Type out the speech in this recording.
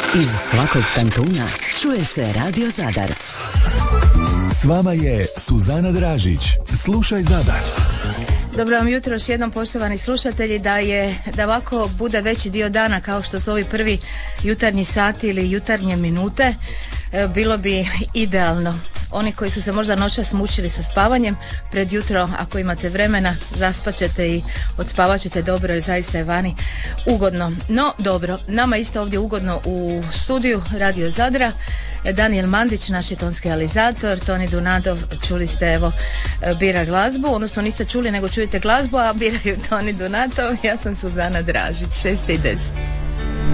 Iz svakog kantuna čuje se Radio Zadar. S vama je Suzana Dražić. Slušaj Zadar. Dobro vam jutro još jednom, poštovani slušatelji. Da ovako bude veći dio dana kao što su ovi prvi jutarnji sati ili jutarnje minute, bilo bi idealno. Oni koji su se možda noćas mučili sa spavanjem, pred jutro ako imate vremena zaspat ćete i odspavat ćete dobro, jer zaista je vani ugodno. No dobro, nama isto ovdje ugodno u studiju Radio Zadra. Daniel Mandić, naš je tonski realizator, Toni Dunadov, čuli ste, evo, bira glazbu, odnosno niste čuli nego čujete glazbu, a biraju Toni Dunadov. Ja sam Suzana Dražić, 6:10.